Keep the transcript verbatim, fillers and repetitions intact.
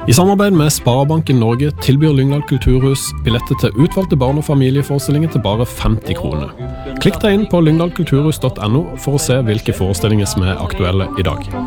I samarbeid med Sparebanken Norge tilbyr Lyngdal Kulturhus billetter til utvalgte barn- og familieforestillinger til bare femti kroner. Klikk deg inn på lyngdalkulturhus punktum no for å se hvilke forestillinger som er aktuelle i dag.